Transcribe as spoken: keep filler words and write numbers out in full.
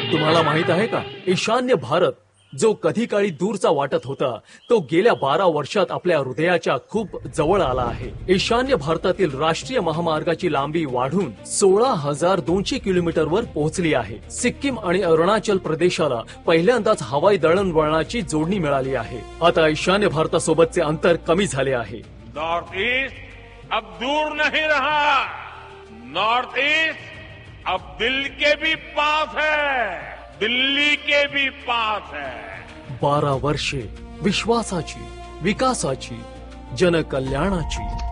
तुम्हाला माहित आहे का, ईशान्य भारत जो कधी काळी दूरचा वाटत होता तो गेल्या बारा वर्षात आपल्या हृदयाच्या खूप जवळ आला आहे. ईशान्य भारतातील राष्ट्रीय महामार्गाची लांबी वाढून सोळा हजार दोनशे किलोमीटरवर पोहोचली आहे. सिक्कीम आणि अरुणाचल प्रदेशाला पहिल्यांदाच हवाई दळणवळणाची जोडणी मिळाली आहे. आता ईशान्य भारतासोबतचे अंतर कमी झाले आहे. नॉर्थ ईस्ट अब दूर नहीं रहा. नॉर्थ ईस्ट अब दिल के भी पास है, दिल्ली के भी पास है. बारा वर्षे विश्वासाची, विकासाची, जनकल्याणाची.